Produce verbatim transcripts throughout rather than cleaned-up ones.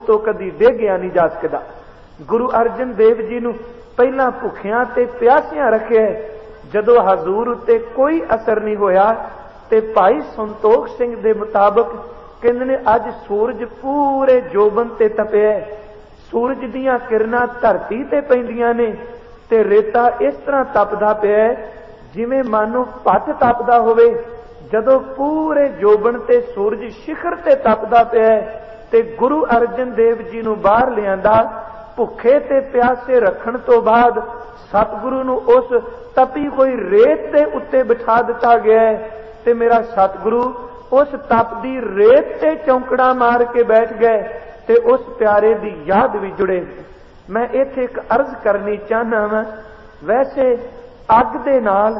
तो कदी डेगिया नहीं जा सकता। गुरु अर्जन देव जी नूं पहला भुखियां ते प्यासियां रखे, जदों हजूर उत्ते कोई असर नहीं होया ते भाई संतोख सिंह दे मुताबक कहंदे ने अज सूरज पूरे जोबन ते तपिया, सूरज दियां किरणां धरती ते पैंदियां ने ते रेता इस तरह तपदा पिया जिवें मानो भट तपदा होवे। जदों पूरे जोबन ते सूरज शिखर ते तपदा पिया ते गुरु अर्जन देव जी नूं बाहर लिआंदा, भुखे ते प्यासे रखण तो बाद सतगुरु नूं उस तपी हुई रेत दे उत्ते बिठा दिता गया ते मेरा सतगुरु उस तपदी रेत ते चौंकड़ा मार के बैठ गए ते उस प्यारे दी याद भी जुड़े। मैं इत्थे एक अर्ज करनी चाहना वा, वैसे अग दे नाल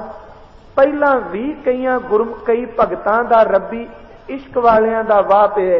पहला भी कईयां गुरु कई भगतां दा रब्बी इश्क वालियां दा वाह पिया,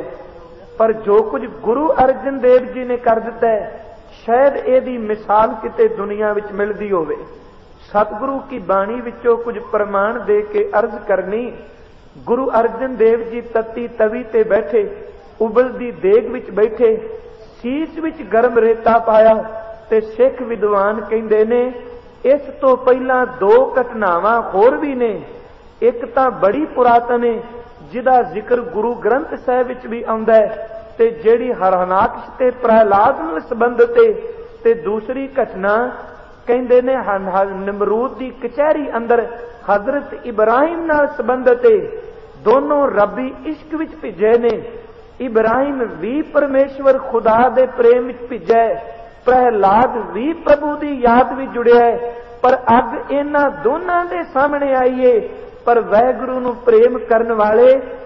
पर जो कुछ गुरु अर्जन देव जी ने कर दिता है शायद एदी मिसाल किते दुनिया विच मिलदी होवे। सतगुरु की बाणी विचों कुछ प्रमाण दे के अर्ज करनी। गुरु अर्जन देव जी तत्ती तवी ते बैठे, उबलदी देग विच बैठे, सीस विच गर्म रेता पाया ते सिख विद्वान कहंदे ने इस तो पहला दो घटनावां होर भी ने। एक तां बड़ी पुरातन है जिहदा जिक्र गुरु ग्रंथ साहिब विच भी आउंदा है ते जिहड़ी हरनाक्ष ते प्रहलाद नाल संबंधित है, ते दूसरी घटना कहंदे ने नमरूद दी कचहरी अंदर हजरत इब्राहिम नाल संबंधित है। दोनों रब्बी इश्क विच भिजे ने। इब्राहिम भी परमेश्वर खुदा दे प्रेम विच भिजा, प्रहलाद भी प्रभु दी याद विच जुड़िया है, पर अग इन्हां दोनां दे सामने आई है। पर वाहिगुरू नूं प्रेम करन वाले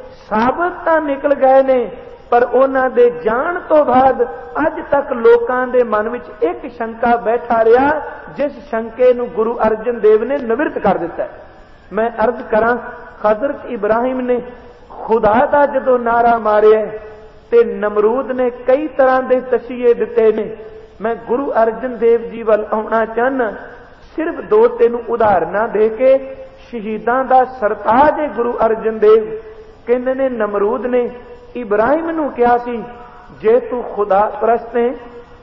साबत तां निकल गए ने, पर उन्हां दे जाण तो बाद अज तक लोकां दे मन विच एक शंका बैठा रहा, जिस शंके नूं गुरु अर्जन देव ने निवृत्त कर दिता है। मैं अर्ज करां, हजरत इब्राहिम ने खुदा दा जदों नारा मारिया ते नमरूद ने कई तरह दे तसीहे दिते ने। मैं गुरु अर्जन देव जी वल आउणा चाहना, सिर्फ दो तीन उदाहरणां दे के। शहीदां दा सरताज है गुरु अर्जन देव। कहंदे ने नमरूद ने इब्राहिम नूं कहा सी, जे तू खुदा परस्त है,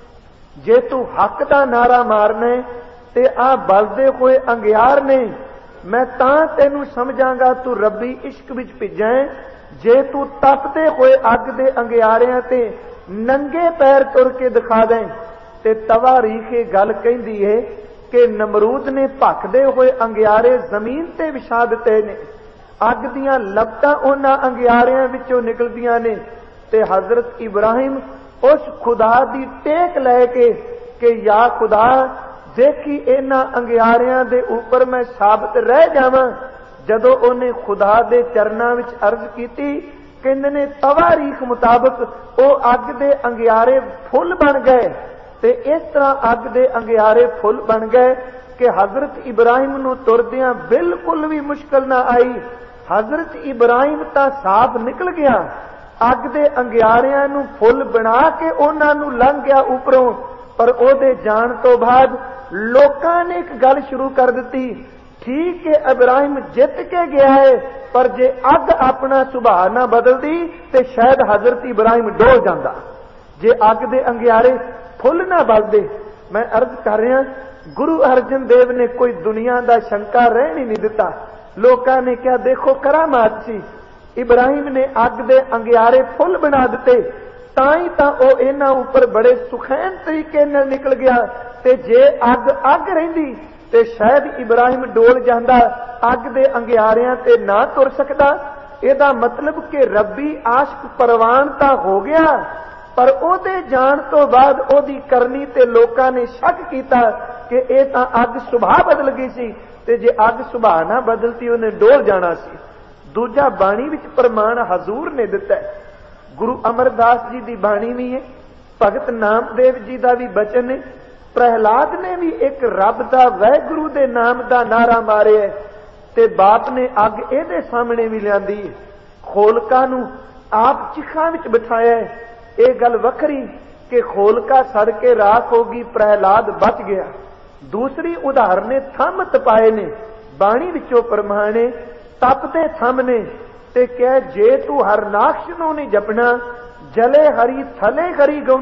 जे तू हक दा नारा मारना है ते आ बलदे होए अंगियार ने, मैं तां तैनूं समझांगा तू रब्बी इश्क विच भिजा है। जे तू तपदे होए अग दे अंगियारियां ते नंगे पैर तुर के दिखा दें ते तवा रीखे गल कहंदी है कि नमरूद ने भखदे होए अंगियारे जमीन ते विछा दिते ने। अग दियां लपटां उन्हां अंगियारियां विचों निकलदियां ने ते हजरत इब्राहिम उस खुदा दी टेक लैके कि या खुदा देखी इन्हां अंगियारियां दे ऊपर मैं साबित रह जावां। जदों उन्हें खुदा दे चरनां विच अर्ज कीती, कहंदे ने तवारीख मुताबक ओ अग दे अंगियारे फुल बन गए ते इस तरह अग दे अंगियारे फुल बन गए कि हजरत इब्राहिम नूं तुरदियां बिल्कुल भी मुश्किल ना आई। हजरत इब्राहिम तां साफ निकल गया, अग दे अंगियारियां नूं फुल बना के उन्हां नूं लंघ गया उपरों। पर ओदे जाण तो बाद लोकां ने एक गल शुरू कर दिती, ठीक है इब्राहिम जित के गया है, पर जे अग अपना सुभाव ना बदलदी ते शायद हजरत इब्राहिम डोल जांदा, जे अग दे अंगियारे फुल ना बलदे। मैं अर्ज कर रहा, गुरु अर्जन देव ने कोई दुनिया दा शंका रहन ही नहीं दिता। लोकां ने क्या देखो करामात सी, इब्राहिम ने अग दे अंगियारे फुल बना दिते, ताई तां ओ इन्हां उपर बड़े सुखैन तरीके नाल निकल गया। ते जे अग अग रहिंदी ते शायद इब्राहिम डोल जांदा, अग दे अंगियारियां ते ना तुर सकदा। इहदा मतलब कि रब्बी आशिक परवान तां हो गया, पर ओदे जाण तो बाद ओदी करनी ते लोकां ने शक कीता कि इह तां अग सुभाव बदल गई सी, ते जे अग सुभाव ना बदलती उन्हें डोल जाना सी। दूजा बाणी विच प्रमाण हजूर ने दिता है। गुरु अमरदास जी दी बाणी भी है, भगत नामदेव जी दा भी बचन है। प्रहलाद ने भी एक रब दा वाहिगुरू दे नाम दा नारा मारिया ते बाप ने अग इहदे सामने भी लियांदी है। खोलका नूं आप चिखां विच बिठाया है। यह गल वखरी कि खोलका सड़ के राख होगी, प्रहलाद बच गया। दूसरी उदाहरण थम तपाए ने, बाणी विचों प्रमाणे तपदे थम ने ते कह जे तू हरनाक्ष नूं नहीं जपना, जले हरी थले हरी गौ